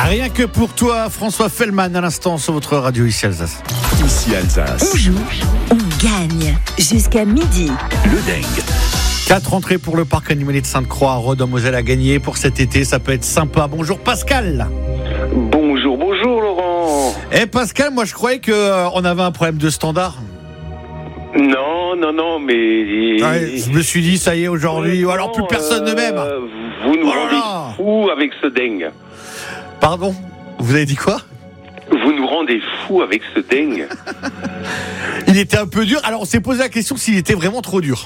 Rien que pour toi, François Fellman, à l'instant sur votre radio ici Alsace. Ici Alsace. On joue, on gagne. Jusqu'à midi. Le dingue. 4 entrées pour le parc animalier de Sainte-Croix à Rodon-Moselle à gagner pour cet été. Ça peut être sympa. Bonjour Pascal. Bonjour Laurent. Pascal, moi je croyais qu'on avait un problème de standard. Non, mais... Ouais, je me suis dit, ça y est, aujourd'hui, ou alors plus personne ne m'aime. Vous nous rendez fous avec ce dingue. Pardon, vous avez dit quoi ? Vous nous rendez fous avec ce dingue. Il était un peu dur. Alors on s'est posé la question s'il était vraiment trop dur.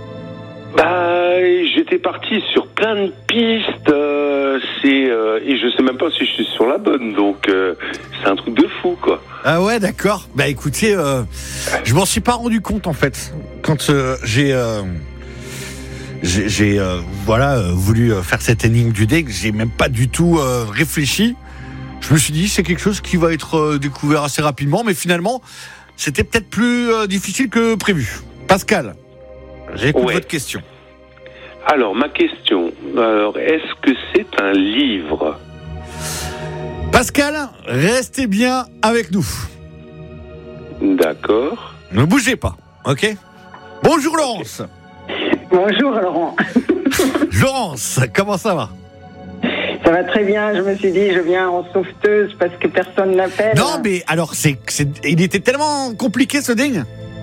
J'étais parti sur plein de pistes, et je sais même pas si je suis sur la bonne, donc c'est un truc de fou, quoi. Ah ouais, d'accord. Bah écoutez, je m'en suis pas rendu compte en fait quand j'ai voulu faire cette énigme du deck. J'ai même pas du tout réfléchi. Je me suis dit c'est quelque chose qui va être découvert assez rapidement, mais finalement c'était peut-être plus difficile que prévu. Pascal, j'écoute votre question. Alors ma question, est-ce que c'est un livre ? Pascal, restez bien avec nous. D'accord. Ne bougez pas, ok ? Bonjour Laurence. Bonjour Laurent. Laurence, comment ça va ? Ça va très bien, je me suis dit je viens en sauveteuse parce que personne n'appelle. Non mais alors il était tellement compliqué ce dingue.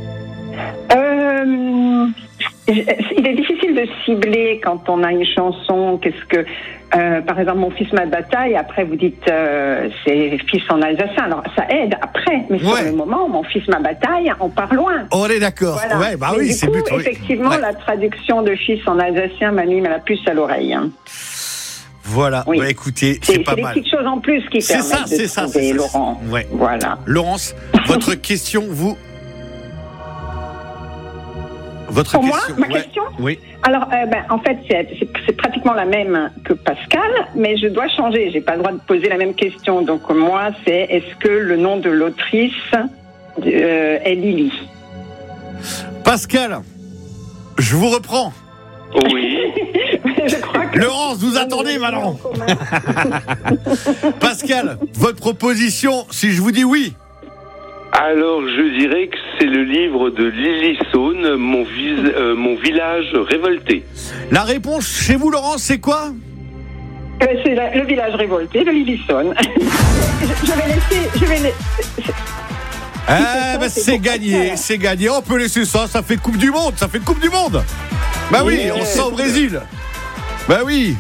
Il est difficile de cibler quand on a une chanson. Qu'est-ce que, par exemple, Mon fils ma bataille. Après, vous dites c'est fils en alsacien. Alors ça aide après, mais sur le moment, Mon fils ma bataille, on part loin. On est d'accord. Voilà. Ouais, bah et oui, du c'est coup, but. effectivement, oui. la traduction de fils en alsacien m'a mis la puce à l'oreille. Voilà. Oui. Bah écoutez, c'est pas des mal. petites choses en plus qui permettent de trouver, Laurent. Ouais. Voilà. Laurence, votre question, vous. Votre Pour question. moi, ma question ? Oui. Alors, en fait, c'est pratiquement la même que Pascal, mais je dois changer. J'ai pas le droit de poser la même question. Donc, moi, c'est est-ce que le nom de l'autrice est Lily ? Pascal, je vous reprends. Oui. Je crois que Laurence, vous attendez maintenant. Pascal, votre proposition, si je vous dis oui. Alors, je dirais que c'est le livre de Lily Saune, Mon village révolté. La réponse chez vous, Laurence, c'est quoi ? c'est le village révolté de Lillison. je vais laisser. C'est gagné, c'est gagné. On peut laisser ça, ça fait Coupe du Monde, Bah oui, on sent au Brésil. Bah oui.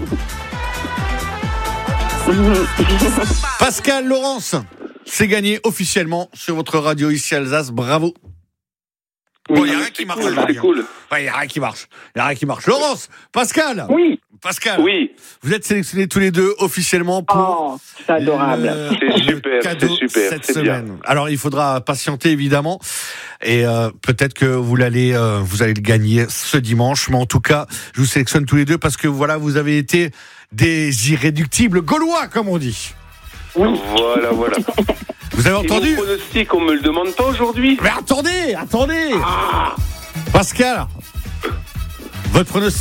Pascal, Laurence, c'est gagné officiellement sur votre radio ici Alsace. Bravo. Bon, il n'y a rien qui marche. C'est cool. Ouais, il n'y a rien qui marche. Laurence, Pascal. Oui. Pascal. Oui. Vous êtes sélectionnés tous les deux officiellement pour. Oh, c'est adorable. C'est super, cadeau c'est super, cette c'est semaine. bien. Alors, il faudra patienter évidemment, et peut-être que vous allez le gagner ce dimanche. Mais en tout cas, je vous sélectionne tous les deux parce que voilà, vous avez été des irréductibles Gaulois, comme on dit. Oui. Voilà. Vous avez entendu ? Et mon pronostic, on me le demande pas aujourd'hui ? Mais attendez Pascal, votre pronostic ?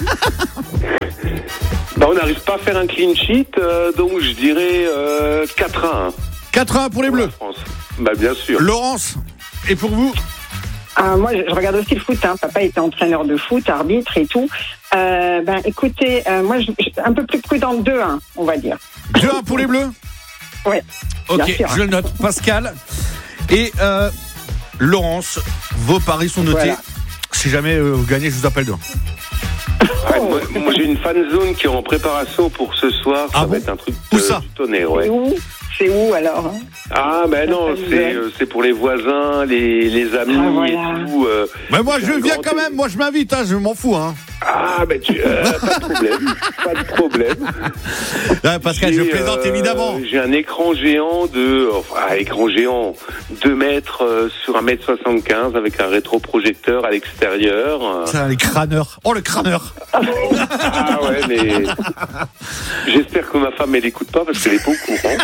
On n'arrive pas à faire un clean sheet, donc je dirais 4-1. 4-1 pour les Bleus. France. Bien sûr. Laurence, et pour vous ? Moi, je regarde aussi le foot. Papa était entraîneur de foot, arbitre et tout. Écoutez, moi, un peu plus prudent, 2-1, on va dire. 2-1 pour les Bleus ? Oui. Ok, je le note. Pascal et Laurence, vos paris sont notés. Voilà. Si jamais vous gagnez, je vous appelle demain. Moi, j'ai une fan zone qui est en préparation pour ce soir. Ça va être un truc Où ça du tonnerre, ouais. C'est où alors ? Non, c'est pour les voisins, les amis et tout. Mais moi, je viens quand même. Moi, je m'invite. Je m'en fous. Pas de problème. Pascal, je plaisante évidemment. J'ai un écran géant 2 mètres sur 1m75 avec un rétroprojecteur à l'extérieur. C'est les crâneurs. Oh, le crâneur. Mais j'espère que ma femme elle écoute pas parce qu'elle est pas au courant.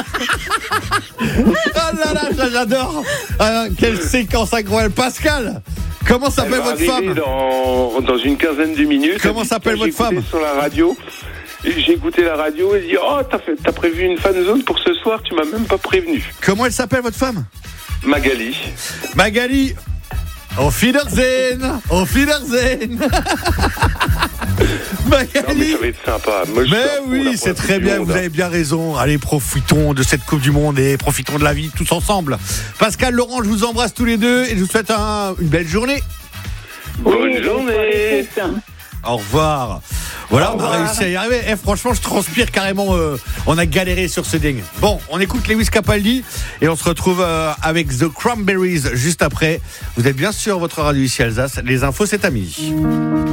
Ah là, j'adore. Quelle séquence incroyable. Pascal, comment s'appelle votre femme ? Dans une quinzaine de minutes. Comment s'appelle votre femme ? Sur la radio. J'ai écouté la radio et dit oh t'as prévu une fan zone pour ce soir, tu m'as même pas prévenu. Comment elle s'appelle votre femme? Magali. Magali. Auf Wiedersehen. Auf Wiedersehen. Magali. Non, mais ça va être sympa. Moi, mais oui, c'est très bien, vous avez bien raison. Allez, profitons de cette Coupe du Monde et profitons de la vie tous ensemble. Pascal, Laurent, je vous embrasse tous les deux et je vous souhaite une belle journée. Bonne journée. Au revoir. Voilà, on a réussi à y arriver. Franchement, je transpire carrément. On a galéré sur ce ding. Bon, on écoute Lewis Capaldi et on se retrouve avec The Cranberries juste après. Vous êtes bien sur votre radio ici Alsace. Les infos, c'est à midi.